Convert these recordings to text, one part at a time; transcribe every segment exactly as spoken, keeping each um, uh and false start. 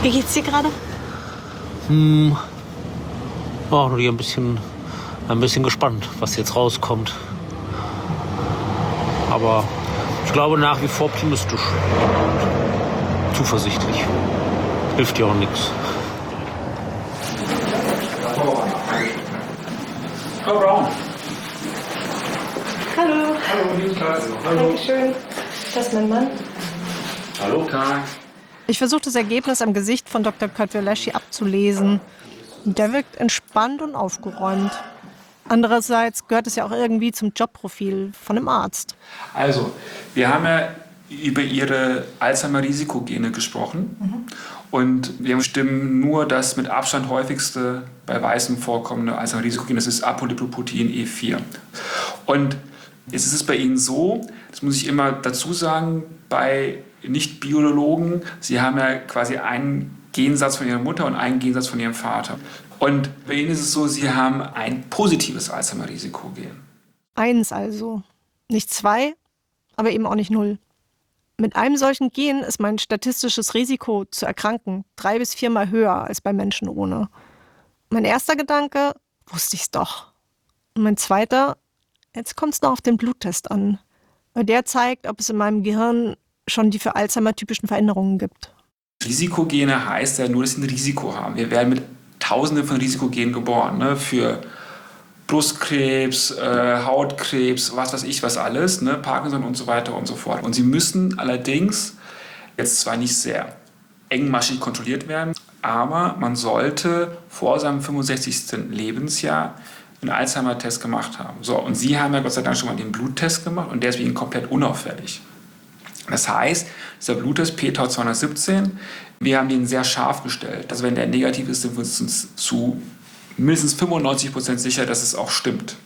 Wie geht's dir gerade? Hm. Oh, nur ein bisschen, ein bisschen gespannt, was jetzt rauskommt. Aber ich glaube nach wie vor optimistisch. Und zuversichtlich. Hilft ja auch nichts. Frau Braun. Hallo. Hallo, Niklas. Hallo. Dankeschön. Das ist mein Mann. Hallo, Tag. Ich versuche das Ergebnis am Gesicht von Doktor Kotwioleschi abzulesen. Der wirkt entspannt und aufgeräumt. Andererseits gehört es ja auch irgendwie zum Jobprofil von einem Arzt. Also, wir haben ja über Ihre Alzheimer-Risikogene gesprochen. Mhm. Und wir bestimmen nur das mit Abstand häufigste bei Weißen vorkommende Alzheimer-Risikogen, das ist Apolipoprotein E vier. Und jetzt ist es bei Ihnen so, das muss ich immer dazu sagen, bei Nicht-Biologen, Sie haben ja quasi einen Gensatz von Ihrer Mutter und einen Gensatz von Ihrem Vater. Und bei Ihnen ist es so, Sie haben ein positives Alzheimer-Risikogen. Eins also. Nicht zwei, aber eben auch nicht null. Mit einem solchen Gen ist mein statistisches Risiko zu erkranken drei bis viermal höher als bei Menschen ohne. Mein erster Gedanke, wusste ich's doch. Und mein zweiter, jetzt kommt es noch auf den Bluttest an. Weil der zeigt, ob es in meinem Gehirn schon die für Alzheimer typischen Veränderungen gibt. Risikogene heißt ja nur, dass sie ein Risiko haben. Wir werden mit Tausenden von Risikogenen geboren, ne? Für Brustkrebs, äh, Hautkrebs, was weiß ich was alles, ne? Parkinson und so weiter und so fort. Und sie müssen allerdings jetzt zwar nicht sehr engmaschig kontrolliert werden, aber man sollte vor seinem fünfundsechzigsten Lebensjahr einen Alzheimer-Test gemacht haben. So, und Sie haben ja Gott sei Dank schon mal den Bluttest gemacht und der ist bei Ihnen komplett unauffällig. Das heißt, dieser Bluttest P Tau zweihundertsiebzehn, wir haben den sehr scharf gestellt. Also wenn der negativ ist, sind wir uns zu mindestens fünfundneunzig Prozent sicher, dass es auch stimmt.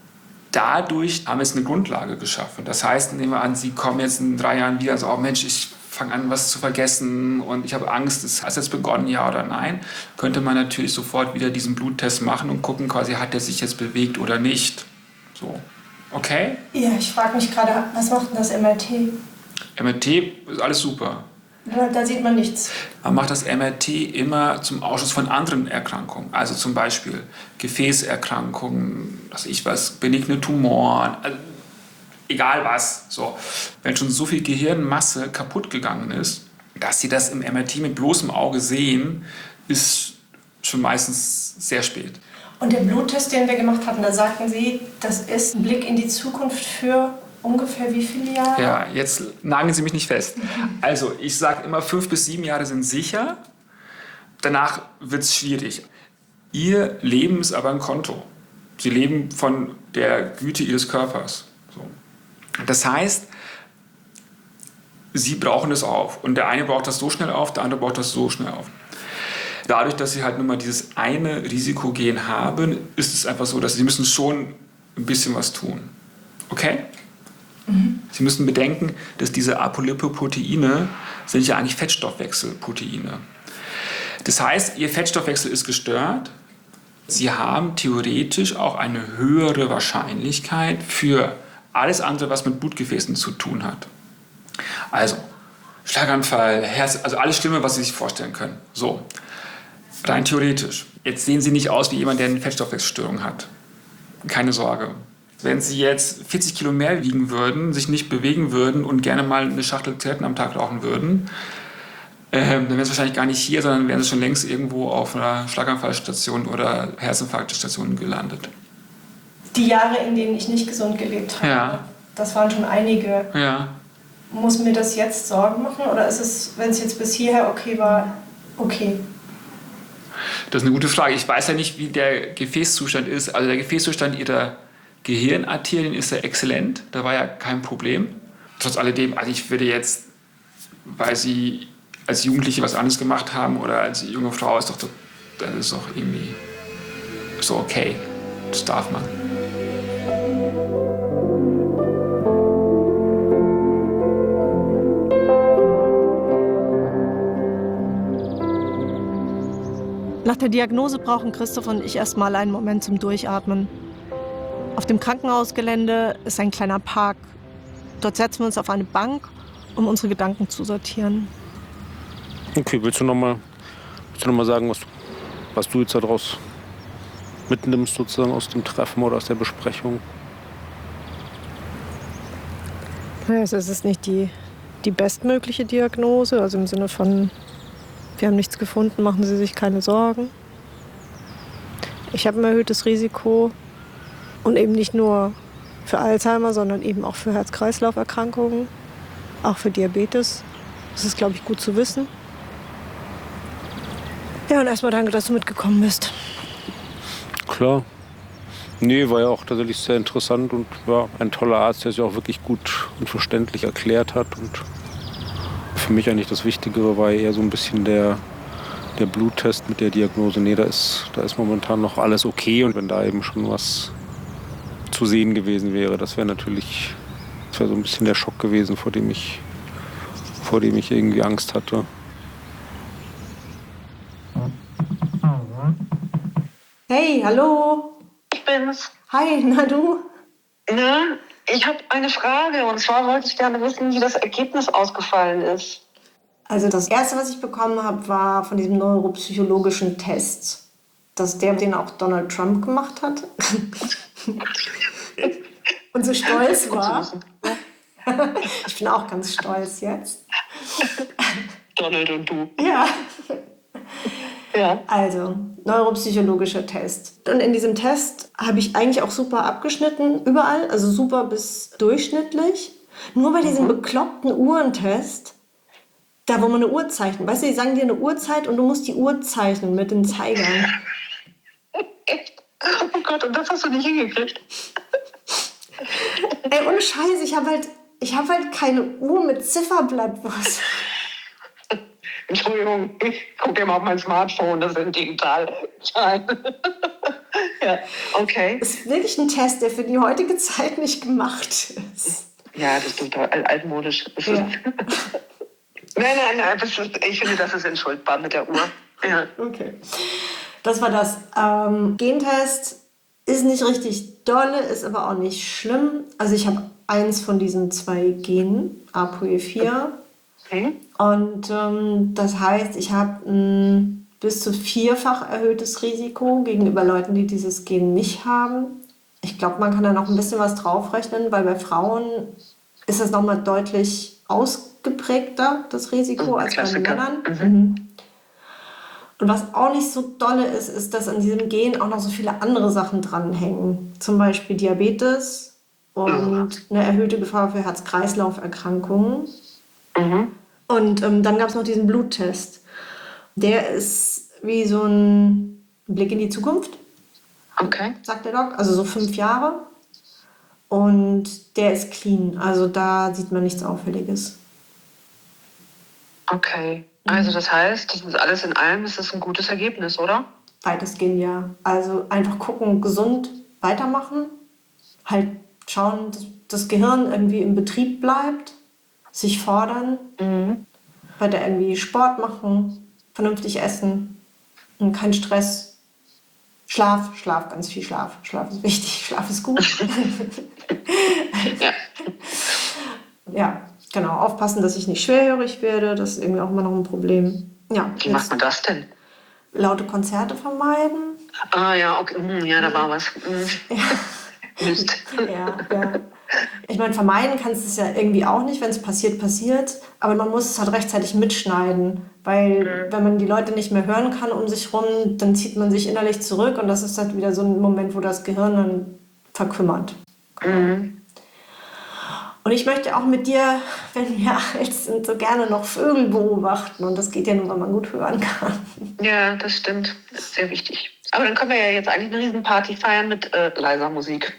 Dadurch haben wir jetzt eine Grundlage geschaffen. Das heißt, nehmen wir an, Sie kommen jetzt in drei Jahren wieder und so, oh Mensch, ich fange an, was zu vergessen und ich habe Angst, es hat jetzt begonnen, ja oder nein. Könnte man natürlich sofort wieder diesen Bluttest machen und gucken, quasi, hat der sich jetzt bewegt oder nicht. So, okay? Ja, ich frage mich gerade, was macht denn das M R T? M R T ist alles super. Da, da sieht man nichts. Man macht das M R T immer zum Ausschluss von anderen Erkrankungen. Also zum Beispiel Gefäßerkrankungen, was ich weiß, benigne Tumoren, also egal was. So. Wenn schon so viel Gehirnmasse kaputt gegangen ist, dass sie das im M R T mit bloßem Auge sehen, ist schon meistens sehr spät. Und der Bluttest, den wir gemacht hatten, da sagten Sie, das ist ein Blick in die Zukunft für ungefähr wie viele Jahre? Ja, jetzt nageln Sie mich nicht fest. Also, ich sage immer, fünf bis sieben Jahre sind sicher. Danach wird es schwierig. Ihr Leben ist aber ein Konto. Sie leben von der Güte Ihres Körpers. So. Das heißt, Sie brauchen es auf. Und der eine braucht das so schnell auf, der andere braucht das so schnell auf. Dadurch, dass Sie halt nun mal dieses eine Risikogen haben, ist es einfach so, dass Sie müssen schon ein bisschen was tun. Okay? Mhm. Sie müssen bedenken, dass diese Apolipoproteine sind ja eigentlich Fettstoffwechselproteine. Das heißt, Ihr Fettstoffwechsel ist gestört. Sie haben theoretisch auch eine höhere Wahrscheinlichkeit für alles andere, was mit Blutgefäßen zu tun hat. Also Schlaganfall, Herz, also alles Schlimme, was Sie sich vorstellen können. So, rein theoretisch. Jetzt sehen Sie nicht aus wie jemand, der eine Fettstoffwechselstörung hat. Keine Sorge. Wenn Sie jetzt vierzig Kilo mehr wiegen würden, sich nicht bewegen würden und gerne mal eine Schachtel Zigaretten am Tag rauchen würden, äh, dann wären Sie wahrscheinlich gar nicht hier, sondern wären Sie schon längst irgendwo auf einer Schlaganfallstation oder Herzinfarktstation gelandet. Die Jahre, in denen ich nicht gesund gelebt habe, ja. Das waren schon einige. Ja. Muss mir das jetzt Sorgen machen oder ist es, wenn es jetzt bis hierher okay war, okay? Das ist eine gute Frage. Ich weiß ja nicht, wie der Gefäßzustand ist. Also der Gefäßzustand Ihrer Gehirnarterien ist ja exzellent, da war ja kein Problem. Trotz alledem, also ich würde jetzt, weil Sie als Jugendliche was anderes gemacht haben oder als junge Frau, ist doch, das ist doch irgendwie so okay. Das darf man. Nach der Diagnose brauchen Christoph und ich erstmal einen Moment zum Durchatmen. Auf dem Krankenhausgelände ist ein kleiner Park. Dort setzen wir uns auf eine Bank, um unsere Gedanken zu sortieren. Okay, willst du noch mal Willst du noch mal sagen, was, was du jetzt daraus mitnimmst, sozusagen aus dem Treffen oder aus der Besprechung? Naja, es ist nicht die, die bestmögliche Diagnose, also im Sinne von, wir haben nichts gefunden, machen Sie sich keine Sorgen. Ich habe ein erhöhtes Risiko und eben nicht nur für Alzheimer, sondern eben auch für Herz-Kreislauf-Erkrankungen, auch für Diabetes. Das ist, glaube ich, gut zu wissen. Ja, und erstmal danke, dass du mitgekommen bist. Klar. Nee, war ja auch tatsächlich sehr interessant und war ein toller Arzt, der sich auch wirklich gut und verständlich erklärt hat. Und für mich eigentlich das Wichtigere war eher so ein bisschen der, der Bluttest mit der Diagnose. Nee, da ist, da ist momentan noch alles okay. Und wenn da eben schon was zu sehen gewesen wäre, das wäre natürlich, das wäre so ein bisschen der Schock gewesen, vor dem ich, vor dem ich irgendwie Angst hatte. Hey, hallo. Ich bin's. Hi, na du? Ne? Ich habe eine Frage und zwar wollte ich gerne wissen, wie das Ergebnis ausgefallen ist. Also das Erste, was ich bekommen habe, war von diesem neuropsychologischen Test. Dass der, den auch Donald Trump gemacht hat. Und so stolz war. Ich bin auch ganz stolz jetzt. Donald und du. Ja. Ja. Also, neuropsychologischer Test. Und in diesem Test habe ich eigentlich auch super abgeschnitten, überall, also super bis durchschnittlich. Nur bei diesem bekloppten Uhrentest, da wo man eine Uhr zeichnet. Weißt du, die sagen dir eine Uhrzeit und du musst die Uhr zeichnen mit den Zeigern. Echt? Oh Gott, und das hast du nicht hingekriegt? Ey, ohne Scheiß, ich habe halt, ich hab halt keine Uhr mit Zifferblatt. Was? Entschuldigung, ich gucke immer auf mein Smartphone, das sind digital. Ja, okay. Das ist wirklich ein Test, der für die heutige Zeit nicht gemacht ist. Ja, das ist total altmodisch. Das Ja. ist nein, nein, nein, das ist, ich finde, das ist entschuldbar mit der Uhr. Ja. Okay. Das war das. Ähm, Gentest ist nicht richtig dolle, ist aber auch nicht schlimm. Also ich habe eins von diesen zwei Genen, A P O E vier. Okay. Und ähm, das heißt, ich habe ein bis zu vierfach erhöhtes Risiko gegenüber Leuten, die dieses Gen nicht haben. Ich glaube, man kann da noch ein bisschen was draufrechnen, weil bei Frauen ist das nochmal deutlich ausgeprägter, das Risiko, Mhm, als bei Klassiker. Männern. Mhm. Mhm. Und was auch nicht so dolle ist, ist, dass an diesem Gen auch noch so viele andere Sachen dranhängen. Zum Beispiel Diabetes und eine erhöhte Gefahr für Herz-Kreislauf-Erkrankungen. Mhm. Und ähm, dann gab es noch diesen Bluttest. Der ist wie so ein Blick in die Zukunft, Okay. sagt der Doc. Also so fünf Jahre. Und der ist clean. Also da sieht man nichts Auffälliges. Okay. Also das heißt, das ist alles in allem, ist das ein gutes Ergebnis, oder? Weitestgehend ja. Also einfach gucken, gesund weitermachen. Halt schauen, dass das Gehirn irgendwie im Betrieb bleibt. Sich fordern. Mhm. Weiter irgendwie Sport machen. Vernünftig essen. Und kein Stress. Schlaf, Schlaf, ganz viel Schlaf. Schlaf ist wichtig, Schlaf ist gut. Ja. Ja, genau. Aufpassen, dass ich nicht schwerhörig werde. Das ist irgendwie auch immer noch ein Problem. Ja, Wie macht man das denn? laute Konzerte vermeiden. Ah ja, okay. Mhm, ja, da war was. Mhm. Mist. Ja, ja. Ich meine, vermeiden kannst du es ja irgendwie auch nicht. Wenn es passiert, passiert. Aber man muss es halt rechtzeitig mitschneiden. Weil wenn man die Leute nicht mehr hören kann um sich rum, dann zieht man sich innerlich zurück. Und das ist halt wieder so ein Moment, wo das Gehirn dann verkümmert. Mhm. Und ich möchte auch mit dir, wenn wir alt sind, so gerne noch Vögel beobachten. Und das geht ja nur, wenn man gut hören kann. Ja, das stimmt. Das ist sehr wichtig. Aber dann können wir ja jetzt eigentlich eine Riesenparty feiern mit äh, leiser Musik.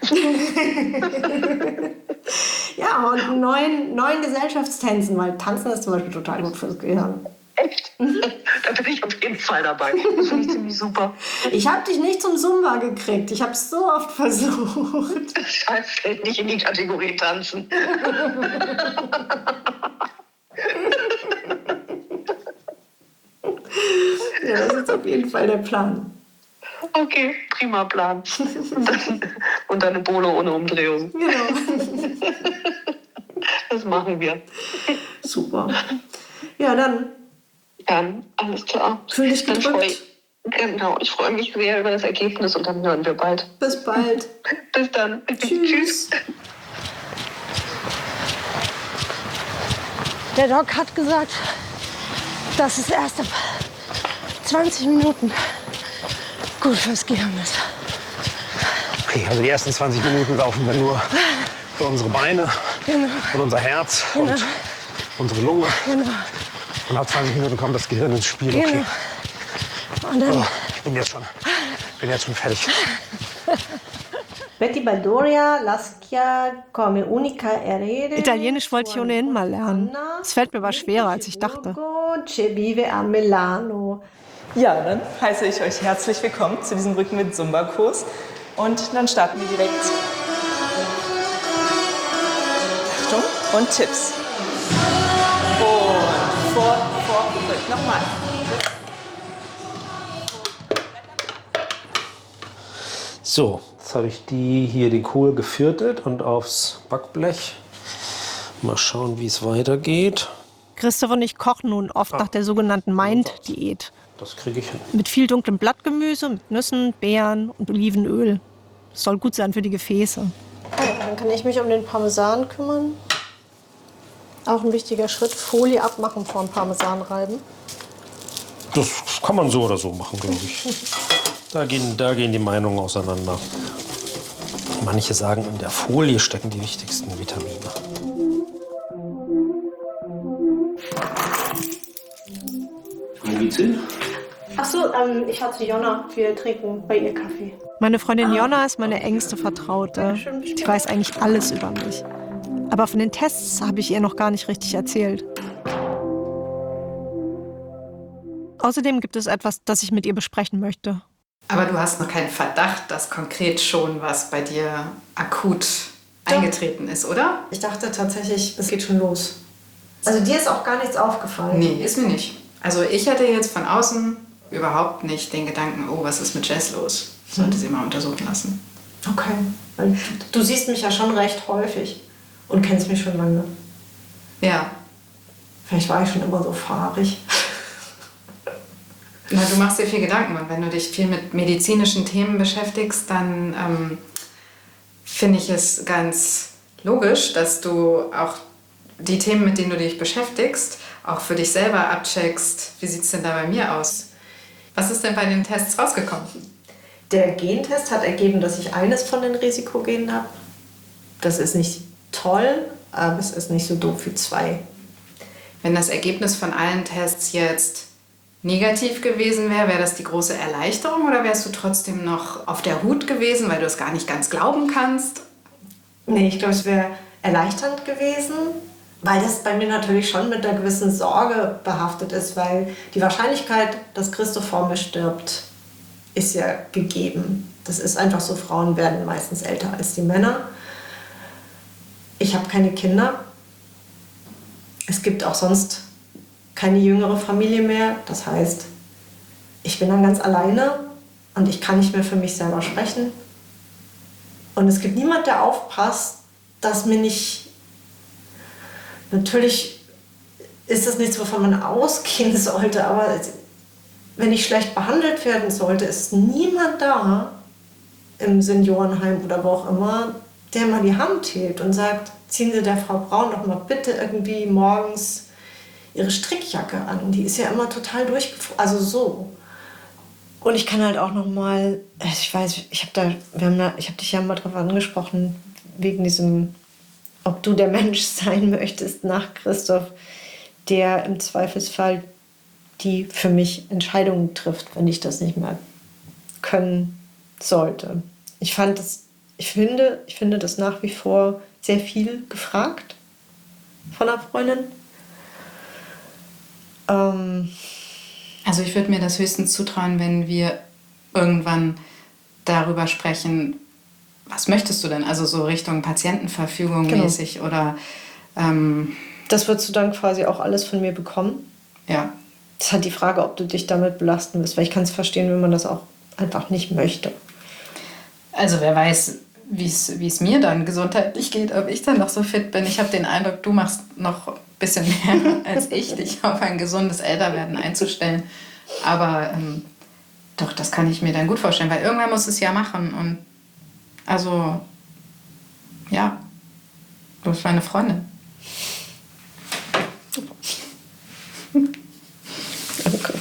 Ja, und neuen, neuen Gesellschaftstänzen, weil Tanzen ist zum Beispiel total gut fürs Gehirn. Echt? Da bin ich auf jeden Fall dabei. Das finde ich ziemlich super. Ich habe dich nicht zum Zumba gekriegt. Ich habe es so oft versucht. Scheiß fällt nicht in die Kategorie Tanzen. Ja, das ist auf jeden Fall der Plan. Okay, prima Plan. Und dann, und dann eine Bolo ohne Umdrehung. Genau. Das machen wir. Super. Ja, dann Dann, alles klar. Fühl dich Dann freu gedrückt. ich, genau, ich freue mich sehr über das Ergebnis und dann hören wir bald. Bis bald. Bis dann. Tschüss. Der Doc hat gesagt, dass es erst ab zwanzig Minuten gut fürs Gehirn ist. Okay, also die ersten zwanzig Minuten laufen wir nur für unsere Beine Genau. und unser Herz Genau. und unsere Lunge. Genau. Und nach zwanzig Minuten kommt das Gehirn ins Spiel. Okay. Genau. Und dann Oh, ich bin jetzt schon, bin jetzt schon fertig. Betty Baldoria, Lascia come unica erede. Italienisch wollte ich ohnehin mal lernen. Es fällt mir aber schwerer, als ich dachte. Che vive a Milano. Ja, dann heiße ich euch herzlich willkommen zu diesem Rückenwind Zumba-Kurs. Und dann starten wir direkt. Achtung und Tipps. Und vor, vor, zurück. Nochmal. So, jetzt habe ich die hier die Kohl geviertet und aufs Backblech. Mal schauen, wie es weitergeht. Christoph und ich kochen nun oft nach der sogenannten Mind-Diät. Das kriege ich hin. Mit viel dunklem Blattgemüse, mit Nüssen, Beeren und Olivenöl. Das soll gut sein für die Gefäße. Dann kann ich mich um den Parmesan kümmern. Auch ein wichtiger Schritt. Folie abmachen vor dem Parmesan reiben. Das kann man so oder so machen, glaube ich. Da gehen, da gehen die Meinungen auseinander. Manche sagen, in der Folie stecken die wichtigsten Vitamine. Wo geht's hin? Ach so, ähm, ich fahre zu Jonna. Wir trinken bei ihr Kaffee. Meine Freundin Jonna ist meine engste Vertraute. Die weiß eigentlich alles über mich. Aber von den Tests habe ich ihr noch gar nicht richtig erzählt. Außerdem gibt es etwas, das ich mit ihr besprechen möchte. Aber du hast noch keinen Verdacht, dass konkret schon was bei dir akut eingetreten ist, oder? Ich dachte tatsächlich, es geht schon los. Also dir ist auch gar nichts aufgefallen? Nee, ist mir nicht. Also ich hatte jetzt von außen überhaupt nicht den Gedanken, oh, was ist mit Jess los? Sollte sie mal untersuchen lassen. Okay. Weil du siehst mich ja schon recht häufig und kennst mich schon lange. Ja. Vielleicht war ich schon immer so fahrig. Na, du machst dir viel Gedanken und wenn du dich viel mit medizinischen Themen beschäftigst, dann ähm, finde ich es ganz logisch, dass du auch die Themen, mit denen du dich beschäftigst, auch für dich selber abcheckst. Wie sieht es denn da bei mir aus? Was ist denn bei den Tests rausgekommen? Der Gentest hat ergeben, dass ich eines von den Risikogenen habe. Das ist nicht toll, aber es ist nicht so doof wie zwei. Wenn das Ergebnis von allen Tests jetzt negativ gewesen wäre, wäre das die große Erleichterung oder wärst du trotzdem noch auf der Hut gewesen, weil du es gar nicht ganz glauben kannst? Nee, ich glaube, es wäre erleichternd gewesen, weil das bei mir natürlich schon mit einer gewissen Sorge behaftet ist, weil die Wahrscheinlichkeit, dass Christoph vor mir stirbt, ist ja gegeben. Das ist einfach so, Frauen werden meistens älter als die Männer. Ich habe keine Kinder. Es gibt auch sonst keine jüngere Familie mehr. Das heißt, ich bin dann ganz alleine und ich kann nicht mehr für mich selber sprechen. Und es gibt niemand, der aufpasst, dass mir nicht... Natürlich ist das nichts, wovon man ausgehen sollte, aber wenn ich schlecht behandelt werden sollte, ist niemand da im Seniorenheim oder wo auch immer, der mal die Hand hebt und sagt, ziehen Sie der Frau Braun doch mal bitte irgendwie morgens ihre Strickjacke an. Die ist ja immer total durchgefroren. Also so. Und ich kann halt auch noch mal, ich weiß, ich habe da, wir haben da, ich habe dich ja mal drauf angesprochen, wegen diesem, ob du der Mensch sein möchtest nach Christoph, der im Zweifelsfall die für mich Entscheidungen trifft, wenn ich das nicht mehr können sollte. Ich fand das, ich finde, ich finde das nach wie vor sehr viel gefragt von einer Freundin. Ähm, Also ich würde mir das höchstens zutrauen, wenn wir irgendwann darüber sprechen, was möchtest du denn? Also so Richtung Patientenverfügung Genau. mäßig oder... Ähm, das würdest du dann quasi auch alles von mir bekommen. ja. Das ist halt die Frage, ob du dich damit belasten willst, weil ich kann es verstehen, wenn man das auch einfach nicht möchte. Also wer weiß, wie es mir dann gesundheitlich geht, ob ich dann noch so fit bin. Ich habe den Eindruck, du machst noch ein bisschen mehr als ich, dich auf ein gesundes Älterwerden einzustellen. Aber ähm, doch, das kann ich mir dann gut vorstellen, weil irgendwann muss es ja machen. Und also, ja, du bist meine Freundin. Danke.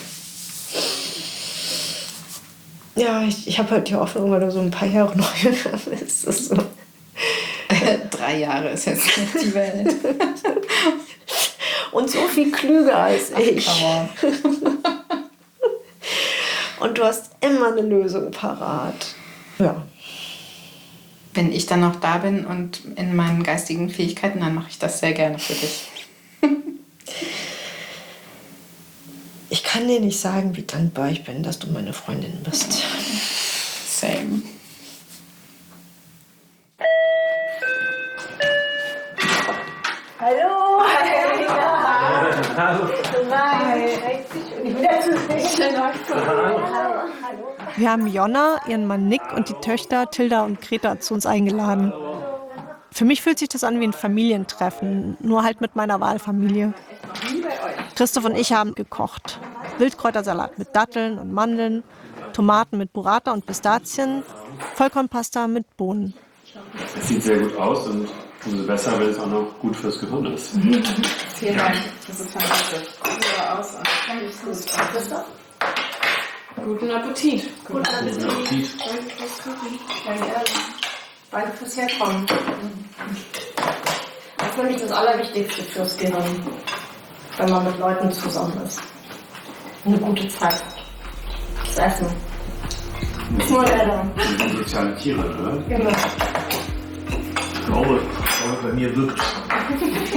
Ja, ich, ich habe halt die Hoffnung, weil du so ein paar Jahre noch jünger bist. Das ist so. Drei Jahre ist jetzt nicht die Welt. Und so viel klüger als ich. Ach, und du hast immer eine Lösung parat. Ja. Wenn ich dann noch da bin und in meinen geistigen Fähigkeiten, dann mache ich das sehr gerne für dich. Ich kann dir nicht sagen, wie dankbar ich bin, dass du meine Freundin bist. Same. Hallo! Hallo! Wir haben Jonna, ihren Mann Nick und die Töchter Tilda und Greta zu uns eingeladen. Für mich fühlt sich das an wie ein Familientreffen, nur halt mit meiner Wahlfamilie. Christoph und ich haben gekocht. Wildkräutersalat mit Datteln und Mandeln, Tomaten mit Burrata und Pistazien, Vollkornpasta mit Bohnen. Es sieht sehr gut aus und umso besser, wenn es auch noch gut fürs Gehirn ist. Vielen Dank, das ist fantastisch. Sieht aus und kann gut. Guten Appetit. Guten Appetit. Danke fürs Herkommen. Das ist nämlich das Allerwichtigste fürs Gehirn, wenn man mit Leuten zusammen ist. Eine gute Zeit. Das Essen. Das Modelle. Wir sind soziale Tiere, oder? Genau. Ich glaube, bei mir wirkt es.